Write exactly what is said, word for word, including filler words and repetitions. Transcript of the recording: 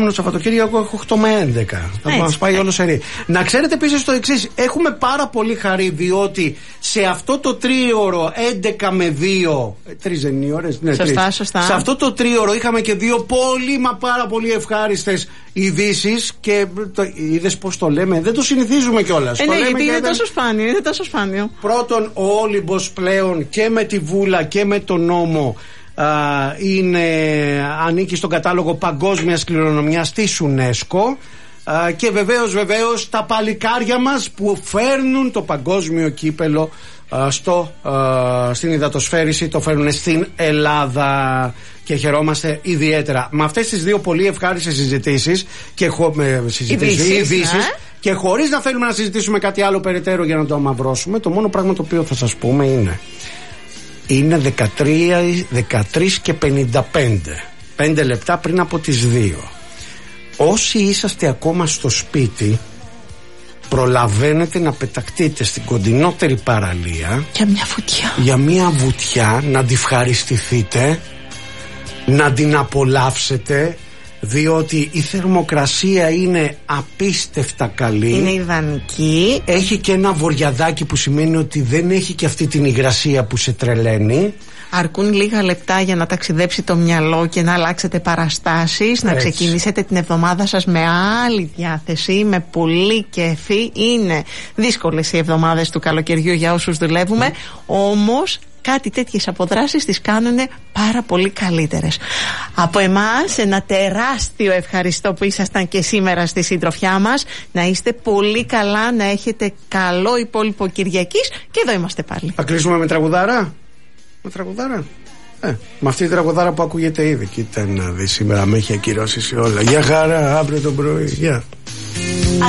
Το Σαββατοκύριακο έχω οκτώ με έντεκα. Θα μας πάει όλο σερί. Να ξέρετε επίσης το εξής. Έχουμε πάρα πολύ χαρή διότι σε αυτό το τρίωρο έντεκα με δύο. Τρεις δεν είναι οι ώρες. Ναι, σωστά, τρεις. σωστά. Σε αυτό το τρίωρο είχαμε και δύο πολύ μα πάρα πολύ ευχάριστες ειδήσεις. Και είδες πώς το λέμε. Δεν το συνηθίζουμε κιόλας. Ε, ναι, γιατί είναι δεν... τόσο σπάνιο. Είναι τόσο σπάνιο. Πρώτον, ο Όλυμπος πλέον και με τη Βούλα και με τον νόμο. Uh, είναι, ανήκει στον κατάλογο παγκόσμιας κληρονομιάς της UNESCO uh, και βεβαίως βεβαίως τα παλικάρια μας που φέρνουν το παγκόσμιο κύπελο uh, στο, uh, στην υδατοσφαίριση, το φέρνουν στην Ελλάδα και χαιρόμαστε ιδιαίτερα με αυτές τις δύο πολύ ευχάριστες συζητήσεις και χω, με, συζητήσεις, ειδήσεις, ναι. Και χωρίς να θέλουμε να συζητήσουμε κάτι άλλο περαιτέρω για να το αμαυρώσουμε, το μόνο πράγμα το οποίο θα σας πούμε είναι είναι δεκατρείς και πενήντα πέντε, πέντε λεπτά πριν από τις δύο. Όσοι είσαστε ακόμα στο σπίτι, προλαβαίνετε να πεταχτείτε στην κοντινότερη παραλία για μια βουτιά, για μια βουτιά, να τη ευχαριστηθείτε, να την απολαύσετε, διότι η θερμοκρασία είναι απίστευτα καλή. Είναι ιδανική. Έχει και ένα βοριαδάκι που σημαίνει ότι δεν έχει και αυτή την υγρασία που σε τρελαίνει. Αρκούν λίγα λεπτά για να ταξιδέψει το μυαλό και να αλλάξετε παραστάσεις, να ξεκινήσετε την εβδομάδα σας με άλλη διάθεση, με πολύ κέφι. Είναι δύσκολες οι εβδομάδες του καλοκαιριού για όσους δουλεύουμε, mm. όμως κάτι τέτοιες αποδράσεις τις κάνουν πάρα πολύ καλύτερες. Από εμάς ένα τεράστιο ευχαριστώ που ήσασταν και σήμερα στη συντροφιά μας. Να είστε πολύ καλά, να έχετε καλό υπόλοιπο Κυριακής και εδώ είμαστε πάλι. Θα κλείσουμε με τραγουδάρα. Με τραγουδάρα. Ε, με αυτή τη τραγουδάρα που ακούγεται ήδη. Κοίτα να δει, σήμερα με έχει ακυρώσει σε όλα. Για χαρά, αύριο το πρωί. Γεια.